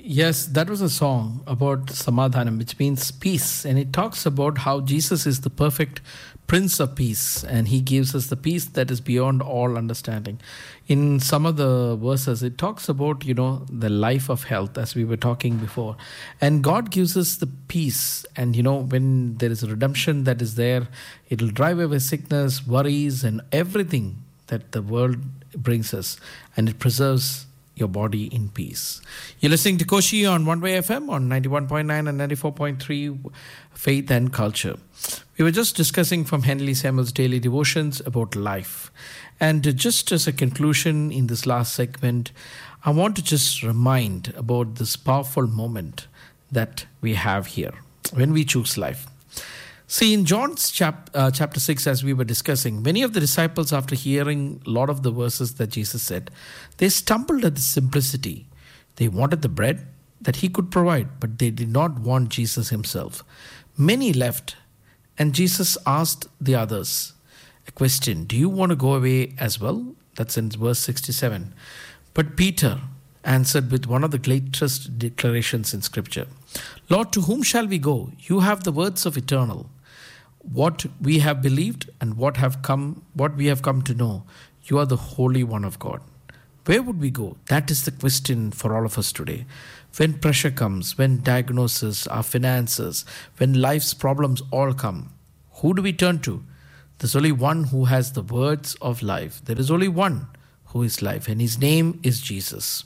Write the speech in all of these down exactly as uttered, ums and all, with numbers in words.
Yes, that was a song about Samadhanam, which means peace. And it talks about how Jesus is the perfect Prince of Peace, and he gives us the peace that is beyond all understanding. In some of the verses, it talks about, you know, the life of health, as we were talking before. And God gives us the peace. And, you know, when there is a redemption that is there, it'll drive away sickness, worries, and everything that the world brings us. And it preserves your body in peace. You're listening to Koshi on One Way F M on ninety-one point nine and ninety-four point three Faith and Culture. We were just discussing from Henley Samuel's Daily Devotions about life. And just as a conclusion in this last segment, I want to just remind about this powerful moment that we have here when we choose life. See, in John's chap, uh, chapter six, as we were discussing, many of the disciples, after hearing a lot of the verses that Jesus said, they stumbled at the simplicity. They wanted the bread that he could provide, but they did not want Jesus himself. Many left, and Jesus asked the others a question, do you want to go away as well? That's in verse sixty-seven. But Peter answered with one of the greatest declarations in Scripture. Lord, to whom shall we go? You have the words of eternal. What we have believed and what have come, what we have come to know, you are the Holy One of God. Where would we go? That is the question for all of us today. When pressure comes, when diagnosis, our finances, when life's problems all come, who do we turn to? There's only one who has the words of life. There is only one who is life, and his name is Jesus.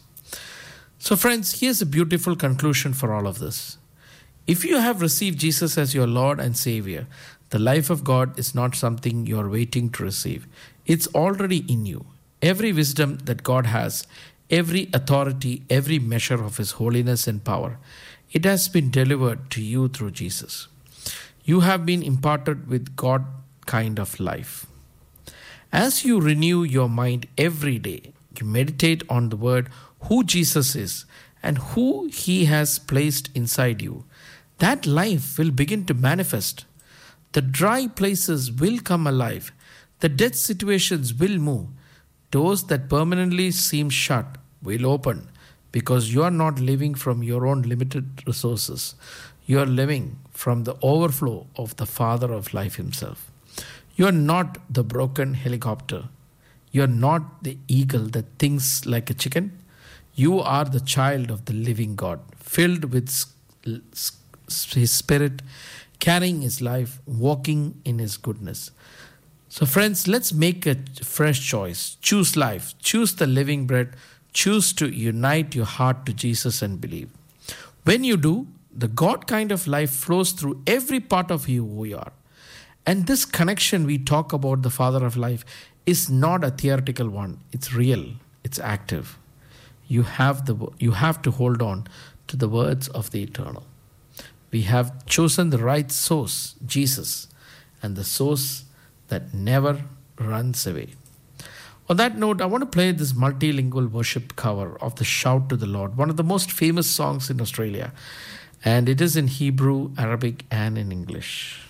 So friends, here's a beautiful conclusion for all of this. If you have received Jesus as your Lord and Savior, the life of God is not something you are waiting to receive. It's already in you. Every wisdom that God has, every authority, every measure of His holiness and power, it has been delivered to you through Jesus. You have been imparted with God kind of life. As you renew your mind every day, you meditate on the word, who Jesus is and who He has placed inside you, that life will begin to manifest. The dry places will come alive. The dead situations will move. Doors that permanently seem shut will open because you are not living from your own limited resources. You are living from the overflow of the Father of life Himself. You are not the broken helicopter. You are not the eagle that thinks like a chicken. You are the child of the living God, filled with His Spirit, carrying His life, walking in His goodness. So friends, let's make a fresh choice. Choose life. Choose the living bread. Choose to unite your heart to Jesus and believe. When you do, the God kind of life flows through every part of you who you are. And this connection we talk about, the Father of life, is not a theoretical one. It's real. It's active. You have the you have to hold on to the words of the eternal. We have chosen the right source, Jesus, and the source that never runs away. On that note, I want to play this multilingual worship cover of the Shout to the Lord, one of the most famous songs in Australia. And it is in Hebrew, Arabic, and in English.